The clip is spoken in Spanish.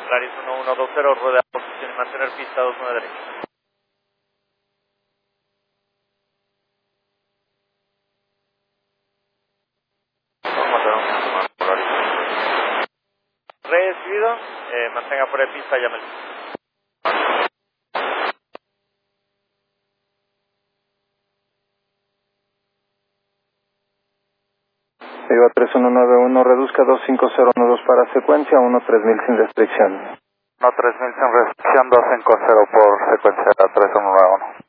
Claris 1120, rueda posición y mantener pista 29 derecha. Recibido, mantenga por el pista, llámelo. Viva 3191, reduzca 25012 para secuencia, 13000 sin restricción. 13000 sin restricción, 250 por secuencia 3191.